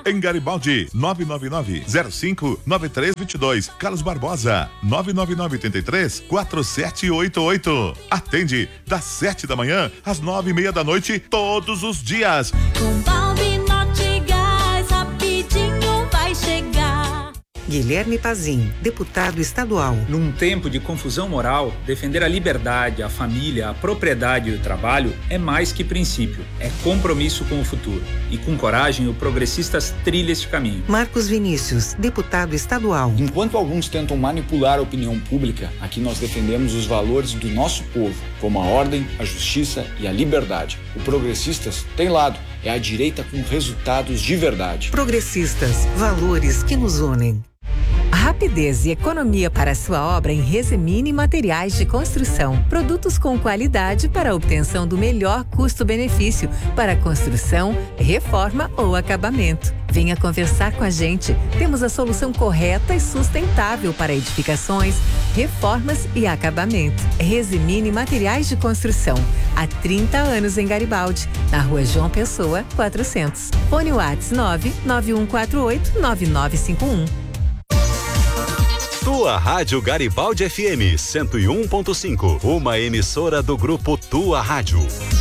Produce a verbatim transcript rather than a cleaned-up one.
Em Garibaldi, nove nove nove, zero cinco, nove três dois dois. Carlos Barbosa, nove nove nove, oito três, quatro sete oito oito. Atende das sete da manhã às nove e meia da noite, todos os dias. Com Balbi Nortegás, rapidinho vai chegar. Guilherme Pazin, deputado estadual. Num tempo de confusão moral, defender a liberdade, a família, a propriedade e o trabalho é mais que princípio, é compromisso com o futuro. E com coragem, o Progressistas trilha este caminho. Marcos Vinícius, deputado estadual. Enquanto alguns tentam manipular a opinião pública, aqui nós defendemos os valores do nosso povo, como a ordem, a justiça e a liberdade. O Progressistas tem lado, é a direita com resultados de verdade. Progressistas, valores que nos unem. Rapidez e economia para a sua obra em Resemine Materiais de Construção. Produtos com qualidade para a obtenção do melhor custo-benefício para construção, reforma ou acabamento. Venha conversar com a gente. Temos a solução correta e sustentável para edificações, reformas e acabamento. Resemine Materiais de Construção. Há trinta anos em Garibaldi, na Rua João Pessoa, quatrocentos. Fone WhatsApp nove nove um quatro oito nove nove cinco um. Tua Rádio Garibaldi F M cento e um ponto cinco, uma emissora do grupo Tua Rádio.